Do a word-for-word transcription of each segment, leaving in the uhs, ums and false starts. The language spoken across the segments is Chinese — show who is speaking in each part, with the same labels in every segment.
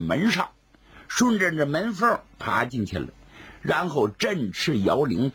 Speaker 1: 门上，顺着这门缝爬进去了，然后振翅摇铃，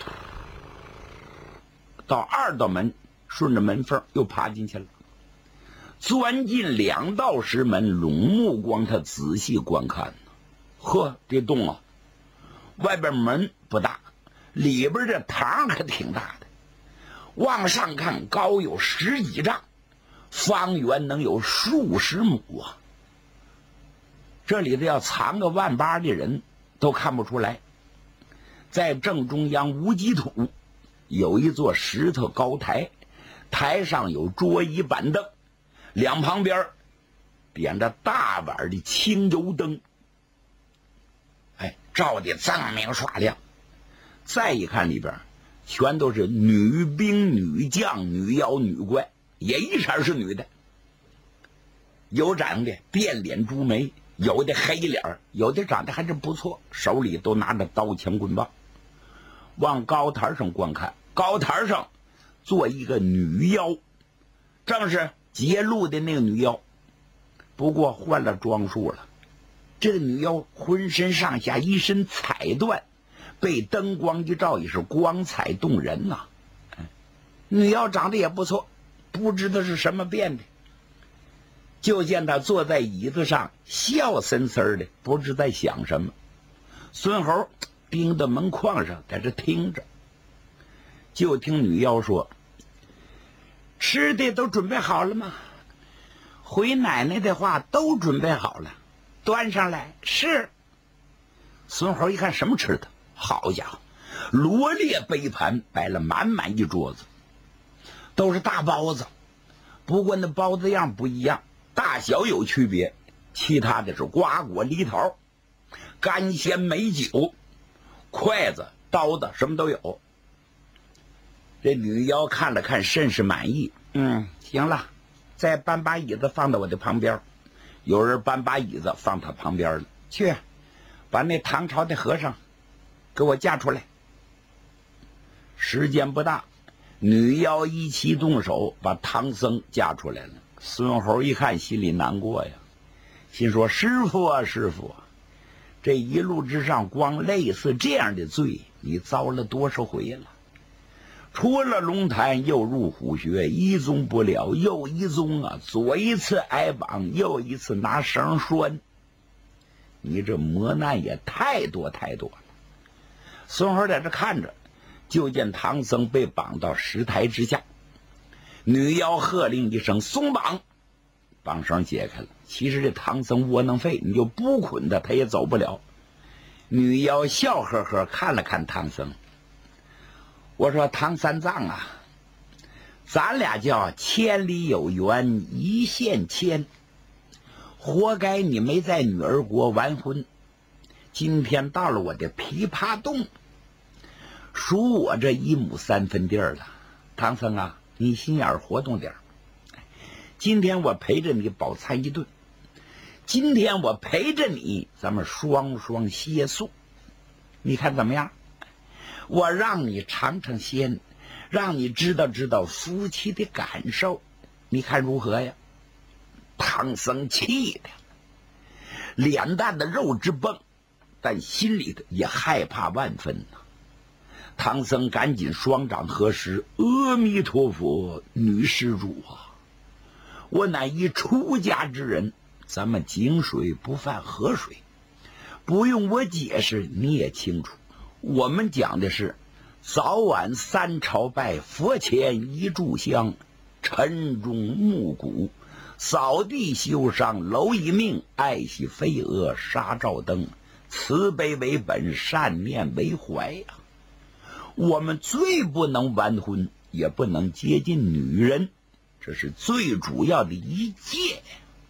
Speaker 1: 到二道门，顺着门缝又爬进去了。钻进两道石门，拢目光他仔细观看，呵，这洞啊，外边门不大，里边这堂可挺大的，往上看高有十几丈，方圆能有数十亩啊。这里头要藏个万八的人都看不出来。在正中央无基土有一座石头高台，台上有桌椅板凳，两旁边点着大碗的清油灯，哎，照得锃明刷亮。再一看里边全都是女兵女将女妖女怪，也一色是女的，有长得变脸朱眉，有的黑脸，有的长得还真不错，手里都拿着刀枪棍棒。往高台上观看，高台上坐一个女妖，正是劫路的那个女妖，不过换了装束了。这个女妖浑身上下一身彩缎，被灯光一照也是光彩动人呐、啊。女妖长得也不错，不知道是什么变的。就见她坐在椅子上，笑森森的，不知在想什么。孙猴盯到门框上，在这听着。就听女妖说：“吃的都准备好了吗？回奶奶的话都准备好了，端上来。”是。孙猴一看什么吃的，好家伙，罗列杯盘摆了满满一桌子，都是大包子，不过那包子样不一样，大小有区别，其他的是瓜果梨桃、干鲜美酒，筷子刀子什么都有。这女妖看了看，甚是满意。嗯，行了，再搬把椅子放到我的旁边。有人搬把椅子放他旁边了。去，把那唐朝的和尚给我架出来。时间不大，女妖一齐动手，把唐僧架出来了。孙猴一看，心里难过呀，心说：师傅啊，师傅啊，这一路之上，光类似这样的罪，你遭了多少回了？出了龙潭，又入虎穴，一宗不了又一宗啊！左一次挨绑，右一次拿绳拴，你这磨难也太多太多了。孙猴在这看着，就见唐僧被绑到石台之下，女妖喝令一声：松绑！绑绳解开了。其实这唐僧窝囊废，你就不捆他，他也走不了。女妖笑呵呵看了看唐僧，我说：唐三藏啊，咱俩叫千里有缘一线牵，活该你没在女儿国完婚，今天到了我的琵琶洞，属我这一亩三分地儿了。唐僧啊，你心眼活动点，今天我陪着你饱餐一顿，今天我陪着你，咱们双双歇宿，你看怎么样？我让你尝尝鲜，让你知道知道夫妻的感受，你看如何呀？唐僧气的脸蛋的肉直蹦，但心里的也害怕万分呐、啊。唐僧赶紧双掌合十：阿弥陀佛，女施主啊，我乃一出家之人，咱们井水不犯河水，不用我解释你也清楚。我们讲的是早晚三朝拜，佛前一炷香，晨钟暮鼓，扫地修伤，蝼蚁命，爱惜飞蛾，杀照灯，慈悲为本，善念为怀呀、啊。我们最不能完婚，也不能接近女人，这是最主要的一戒。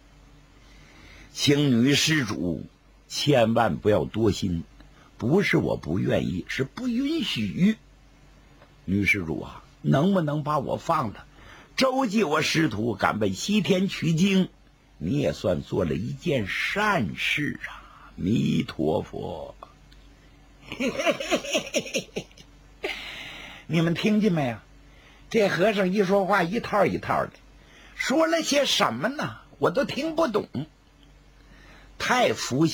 Speaker 1: 请女施主千万不要多心，不是我不愿意，是不允许。女施主啊，能不能把我放了，周济我师徒赶奔西天取经，你也算做了一件善事啊！弥陀佛。你们听见没有？这和尚一说话一套一套的，说了些什么呢？我都听不懂。太服